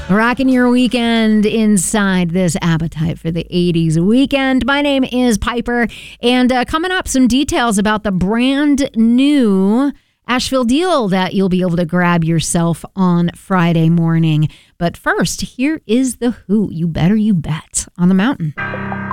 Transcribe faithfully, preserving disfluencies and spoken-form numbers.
Rocking your weekend inside this Appetite for the eighties weekend. My name is Piper, and uh, coming up, some details about the brand new Asheville deal that you'll be able to grab yourself on Friday morning. But first, here is the Who. You better you bet on the mountain.